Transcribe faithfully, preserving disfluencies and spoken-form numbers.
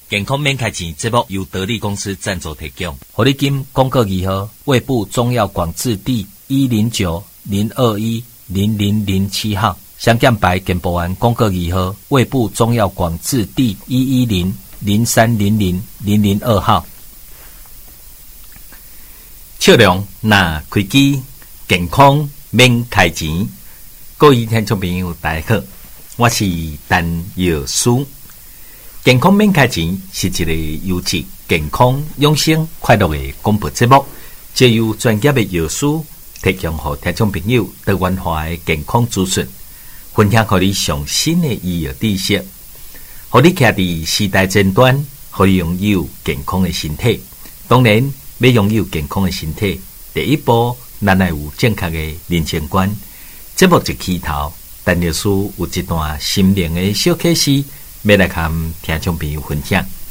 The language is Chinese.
健康免开钱节目由得力公司赞助提供。活力金广告二号，胃部中药广字第一零九零二一零零零七号。香港白健保丸广告二号，胃部中药广字第一一零零三零零零零二号。笑容那开机，健康免开钱。各位听众朋友，大家好，我是陈药师。健康免开钱是一个优质、健康、养生、快乐的广播节目，借由专业的药师提供给听众朋友多元化的健康资讯，分享给你上新的医药知识，让你徛在时代尖端，让你拥有健康的身体。当然，要拥有健康的身体，第一步咱要有正确的人生观。节目一起头，陈药师有一段心灵的小启示，要来跟听众朋友分享。